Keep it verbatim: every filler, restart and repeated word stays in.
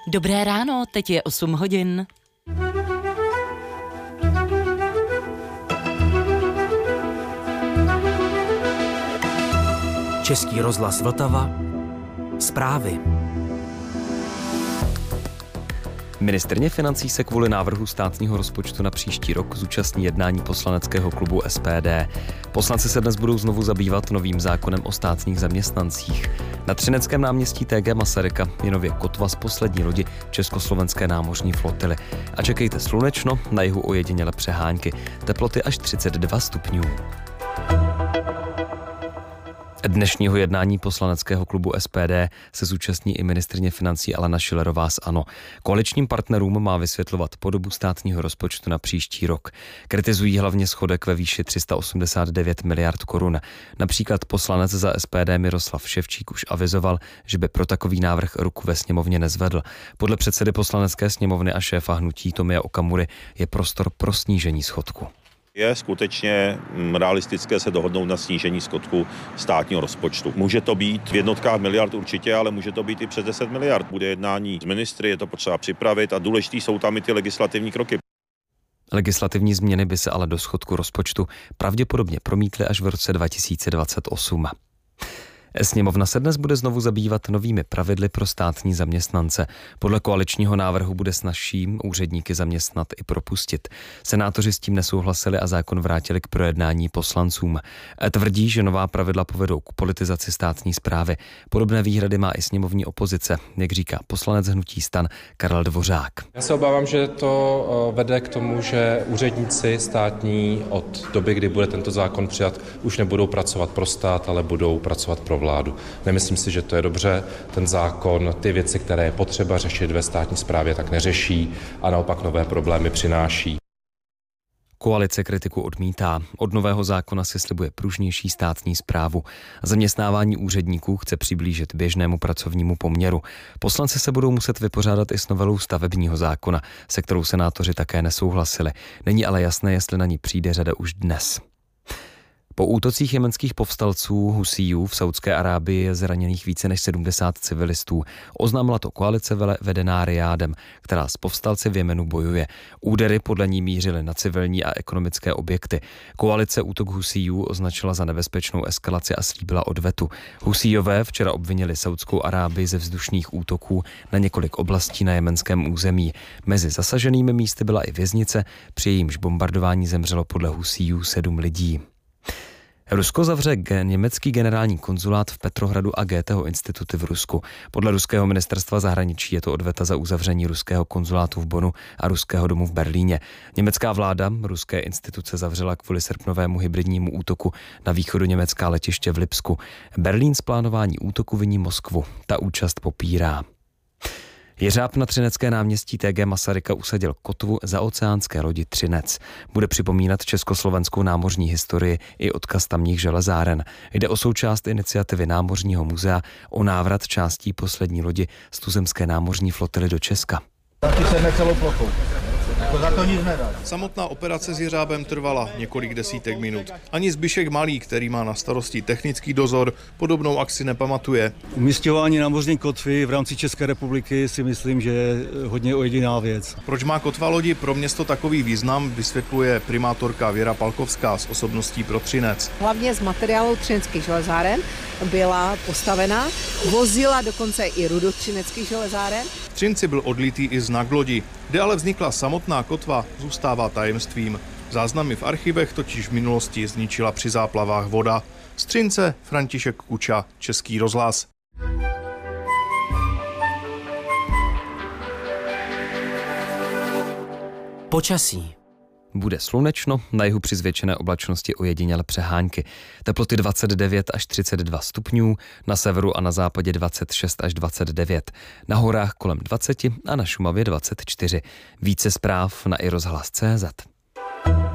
Dobré ráno, teď je osm hodin. Český rozhlas Vltava. Zprávy. Ministryně financí se kvůli návrhu státního rozpočtu na příští rok zúčastní jednání poslaneckého klubu S P D. Poslanci se dnes budou znovu zabývat novým zákonem o státních zaměstnancích. Na Třineckém náměstí T G Masaryka je nově kotva z poslední lodi Československé námořní flotily. A čekejte slunečno, na jihu ojedinělé přehánky. Teploty až třicet dva stupňů. Dnešního jednání poslaneckého klubu S P D se zúčastní i ministryně financí Alena Schillerová z ANO. Koaličním partnerům má vysvětlovat podobu státního rozpočtu na příští rok. Kritizují hlavně schodek ve výši tři sta osmdesát devět miliard korun. Například poslanec za S P D Miroslav Ševčík už avizoval, že by pro takový návrh ruku ve sněmovně nezvedl. Podle předsedy poslanecké sněmovny a šéfa hnutí Tomia Okamury je prostor pro snížení schodku. Je skutečně realistické se dohodnout na snížení schodku státního rozpočtu. Může to být v jednotkách miliard určitě, ale může to být i přes deset miliard. Bude jednání s ministry, je to potřeba připravit a důležitý jsou tam i ty legislativní kroky. Legislativní změny by se ale do schodku rozpočtu pravděpodobně promítly až v roce dva tisíce dvacet osm. Sněmovna se dnes bude znovu zabývat novými pravidly pro státní zaměstnance. Podle koaličního návrhu bude snazší úředníky zaměstnat i propustit. Senátoři s tím nesouhlasili a zákon vrátili k projednání poslancům. Tvrdí, že nová pravidla povedou k politizaci státní správy. Podobné výhrady má i sněmovní opozice, jak říká poslanec hnutí STAN Karel Dvořák. Já se obávám, že to vede k tomu, že úředníci státní od doby, kdy bude tento zákon přijat, už nebudou pracovat pro stát, ale budou pracovat pro vládu. Nemyslím si, že to je dobře. Ten zákon ty věci, které je potřeba řešit ve státní správě, tak neřeší a naopak nové problémy přináší. Koalice kritiku odmítá. Od nového zákona si slibuje pružnější státní správu. Zaměstnávání úředníků chce přiblížit běžnému pracovnímu poměru. Poslanci se budou muset vypořádat i s novelou stavebního zákona, se kterou senátoři také nesouhlasili. Není ale jasné, jestli na ní přijde řada už dnes. Po útocích jemenských povstalců Husíjů v Saudské Arábii je zraněných více než sedmdesát civilistů. Oznámila to koalice vedená Rijádem, která s povstalci v Jemenu bojuje. Údery podle ní mířily na civilní a ekonomické objekty. Koalice útok Husíjů označila za nebezpečnou eskalaci a slíbila odvetu. Husíjové včera obvinili Saudskou Arábii ze vzdušných útoků na několik oblastí na jemenském území. Mezi zasaženými místy byla i věznice, při jejímž bombardování zemřelo podle Husíjů sedm lidí. Rusko zavře německý generální konzulát v Petrohradu a Goetheho instituty v Rusku. Podle ruského ministerstva zahraničí je to odveta za uzavření ruského konzulátu v Bonnu a ruského domu v Berlíně. Německá vláda ruské instituce zavřela kvůli srpnovému hybridnímu útoku na východoněmecká letiště v Lipsku. Berlín z plánování útoku viní Moskvu. Ta účast popírá. Jeřáb na Třinecké náměstí T G Masaryka usadil kotvu za oceánské lodi Třinec. Bude připomínat československou námořní historii i odkaz tamních železáren. Jde o součást iniciativy Námořního muzea o návrat částí poslední lodi z tuzemské námořní flotily do Česka. Samotná operace s jeřábem trvala několik desítek minut. Ani Zbyšek Malý, který má na starosti technický dozor, podobnou akci nepamatuje. Umisťování námořní kotvy v rámci České republiky si myslím, že je hodně ojediná věc. Proč má kotva lodi pro město takový význam, vysvětluje primátorka Věra Palkovská z Osobností pro Třinec. Hlavně z materiálu třineckých železáren byla postavena, vozila dokonce i rudu třineckých železáren. V Třinci byl odlitý i znak lodi, kde ale vznikla samotná kotva, zůstává tajemstvím. Záznamy v archivech totiž v minulosti zničila při záplavách voda. Z Třince František Kuča, Český rozhlas. Počasí. Bude slunečno, na jihu při zvětšené oblačnosti ojedinělé přehánky. Teploty dvacet devět až třicet dva stupňů, na severu a na západě dvacet šest až dvacet devět, na horách kolem dvacet a na Šumavě dvacet čtyři. Více zpráv na i rozhlas tečka cé zet.